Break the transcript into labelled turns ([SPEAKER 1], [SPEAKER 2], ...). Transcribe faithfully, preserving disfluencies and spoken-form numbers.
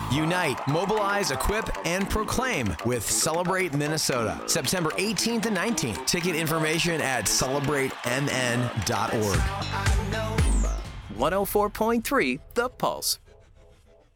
[SPEAKER 1] Unite, mobilize, equip, and proclaim with Celebrate Minnesota, September eighteenth and nineteenth. Ticket information at celebrate m n dot org.
[SPEAKER 2] one oh four point three The Pulse.